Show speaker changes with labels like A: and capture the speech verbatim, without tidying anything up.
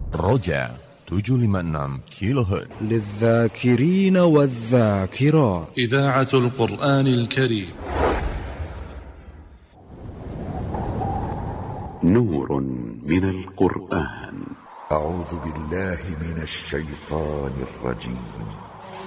A: Roja tujuh lima enam kilohertz
B: للذاكرين والذاكرات.
C: إذاعة القرآن الكريم.
D: نور من القرآن.
E: أعوذ بالله من الشيطان الرجيم.